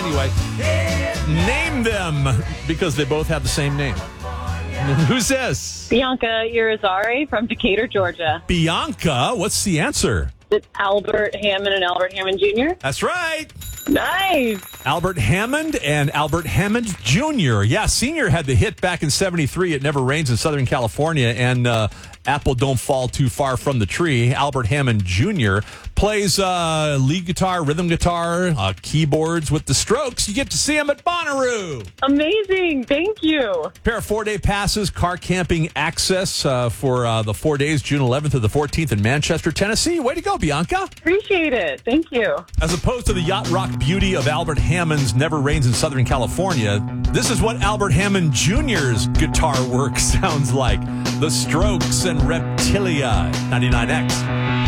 Anyway, name them because they both have the same name. Who's this? Bianca Irizarry from Decatur, Georgia. Bianca, what's the answer? It's Albert Hammond and Albert Hammond Jr. That's right. Nice. Albert Hammond and Albert Hammond Jr. Yeah, Sr. had the hit back in 73, It Never Rains in Southern California, and Apple Don't Fall Too Far from the Tree. Albert Hammond Jr. plays lead guitar, rhythm guitar, keyboards with the Strokes. You get to see him at Bonnaroo. Amazing. Thank you. Pair of 4-day passes, car camping access for the 4 days, June 11th to the 14th in Manchester, Tennessee. Way to go, Bianca. Appreciate it. Thank you. As opposed to the yacht rock beauty of Albert Hammond's Never Rains in Southern California, this is what Albert Hammond Jr.'s guitar work sounds like. The Strokes and Reptilia, 99X.